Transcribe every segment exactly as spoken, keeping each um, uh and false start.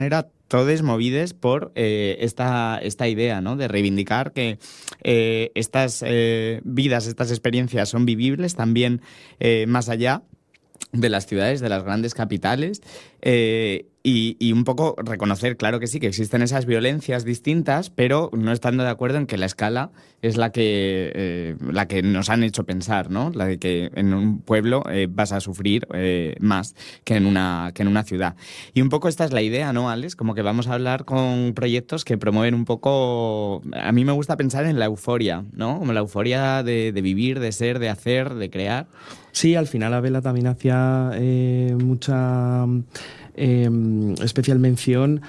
manera todos movidos por eh, esta, esta idea, ¿no? De reivindicar que eh, estas eh, vidas, estas experiencias son vivibles también eh, más allá de las ciudades, de las grandes capitales, eh, y, y un poco reconocer, claro que sí, que existen esas violencias distintas, pero no estando de acuerdo en que la escala es la que, eh, la que nos han hecho pensar, ¿no? La de que en un pueblo eh, vas a sufrir eh, más que en, una, que en una ciudad. Y un poco esta es la idea, ¿no, Alex? Como que vamos a hablar con proyectos que promueven un poco... A mí me gusta pensar en la euforia, ¿no? Como la euforia de, de vivir, de ser, de hacer, de crear. Sí, al final Abela también hacía eh, mucha eh, especial mención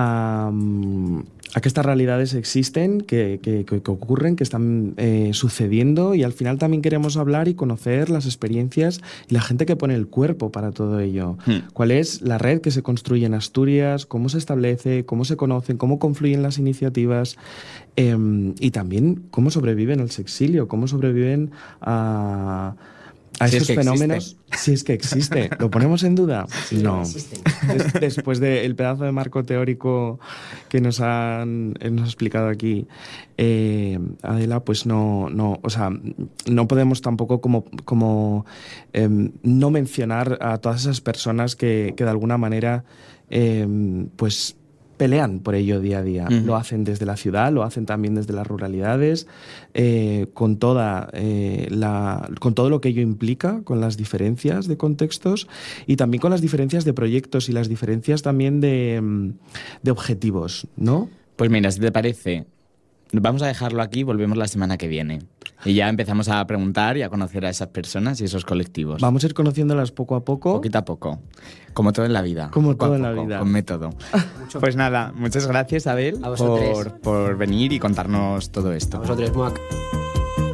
a, a que estas realidades existen, que, que, que ocurren, que están eh, sucediendo, y al final también queremos hablar y conocer las experiencias y la gente que pone el cuerpo para todo ello. Hmm. ¿Cuál es la red que se construye en Asturias? ¿Cómo se establece? ¿Cómo se conocen? ¿Cómo confluyen las iniciativas? Eh, y también cómo sobreviven al sexilio, cómo sobreviven a... a si esos es fenómenos, existe. si es que existe. ¿Lo ponemos en duda? Sí, no. Des, después del pedazo de marco teórico que nos han nos ha explicado aquí eh, Adela, pues no, no, o sea, no podemos tampoco como, como eh, no mencionar a todas esas personas que, que de alguna manera eh, pues pelean por ello día a día. Uh-huh. Lo hacen desde la ciudad, lo hacen también desde las ruralidades, eh, con toda eh, la, con todo lo que ello implica, con las diferencias de contextos y también con las diferencias de proyectos y las diferencias también de, de objetivos, ¿no? Pues mira, si te parece, vamos a dejarlo aquí y volvemos la semana que viene. Y ya empezamos a preguntar y a conocer a esas personas y esos colectivos. Vamos a ir conociéndolas poco a poco. Poquito a poco. Como todo en la vida. Como poco todo a en poco, la vida. Con método. Pues nada, muchas gracias, Abel, por, por venir y contarnos todo esto. A vosotros, Muac.